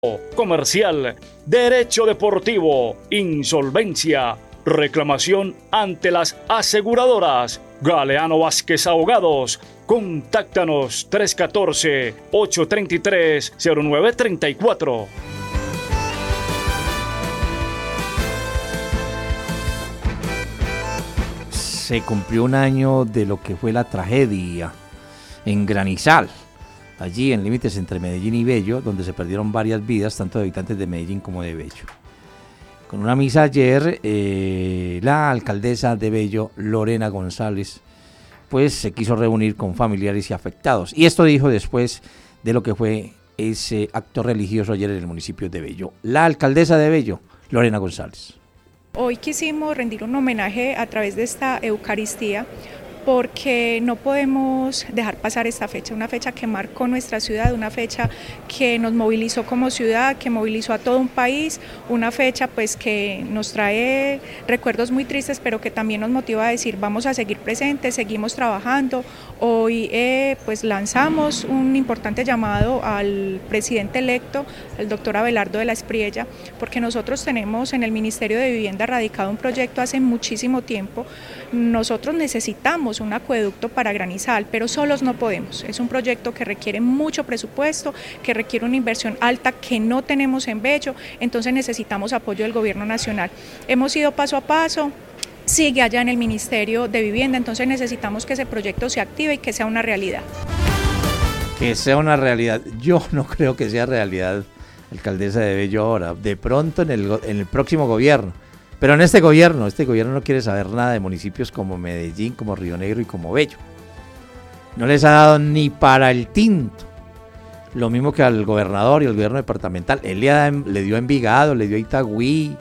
comercial, derecho deportivo, insolvencia, reclamación ante las aseguradoras. Galeano Vázquez Abogados. Contáctanos 314-833-0934. Se cumplió un año de lo que fue la tragedia en Granizal, allí en límites entre Medellín y Bello, donde se perdieron varias vidas, tanto de habitantes de Medellín como de Bello. Con una misa ayer, la alcaldesa de Bello, Lorena González, pues se quiso reunir con familiares y afectados. Y esto dijo después de lo que fue ese acto religioso ayer en el municipio de Bello. La alcaldesa de Bello, Lorena González. Hoy quisimos rendir un homenaje a través de esta Eucaristía, porque no podemos dejar pasar esta fecha, una fecha que marcó nuestra ciudad, una fecha que nos movilizó como ciudad, que movilizó a todo un país, una fecha pues que nos trae recuerdos muy tristes, pero que también nos motiva a decir vamos a seguir presentes, seguimos trabajando. Hoy pues lanzamos un importante llamado al presidente electo, el doctor Abelardo de la Espriella, porque nosotros tenemos en el Ministerio de Vivienda radicado un proyecto hace muchísimo tiempo. Nosotros necesitamos un acueducto para Granizal, pero solos no podemos. Es un proyecto que requiere mucho presupuesto, que requiere una inversión alta que no tenemos en Bello, entonces necesitamos apoyo del gobierno nacional. Hemos ido paso a paso, sigue allá en el Ministerio de Vivienda, entonces necesitamos que ese proyecto se active y que sea una realidad. Que sea una realidad. Yo no creo que sea realidad, alcaldesa de Bello, ahora. De pronto en el próximo gobierno. Pero en este gobierno no quiere saber nada de municipios como Medellín, como Río Negro y como Bello. No les ha dado ni para el tinto. Lo mismo que al gobernador y al gobierno departamental. Él le dio a Envigado, le dio a Itagüí,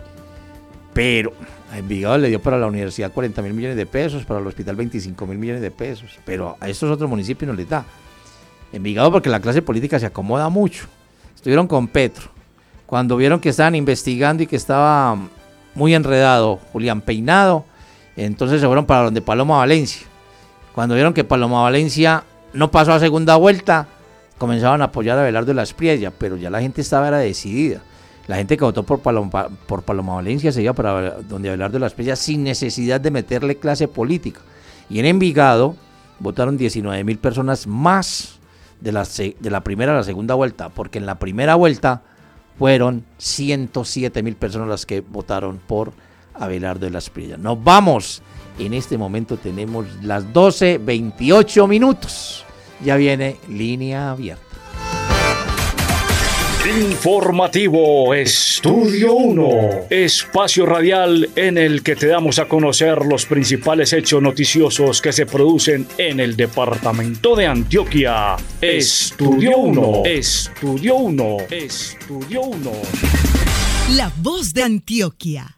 pero a Envigado le dio para la universidad 40.000 millones de pesos, para el hospital 25.000 millones de pesos, pero a estos otros municipios no les da. Envigado porque la clase política se acomoda mucho. Estuvieron con Petro. Cuando vieron que estaban investigando y que estaba muy enredado Julián Peinado, entonces se fueron para donde Paloma Valencia. Cuando vieron que Paloma Valencia no pasó a segunda vuelta, comenzaban a apoyar a Abelardo de la Espriella, pero ya la gente era decidida. La gente que votó por Paloma Valencia se iba para donde Abelardo de la Espriella sin necesidad de meterle clase política. Y en Envigado votaron 19.000 personas más de la primera a la segunda vuelta, porque en la primera vuelta fueron 107.000 personas las que votaron por Abelardo de la Espriella. Nos vamos. En este momento tenemos las 12:28 minutos. Ya viene Línea Abierta. Informativo Estudio 1, espacio radial en el que te damos a conocer los principales hechos noticiosos que se producen en el departamento de Antioquia. Estudio 1, Estudio 1, Estudio 1. La voz de Antioquia.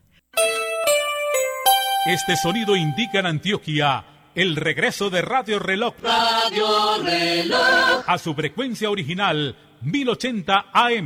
Este sonido indica en Antioquia el regreso de Radio Reloj. Radio Reloj. A su frecuencia original, 1080 AM.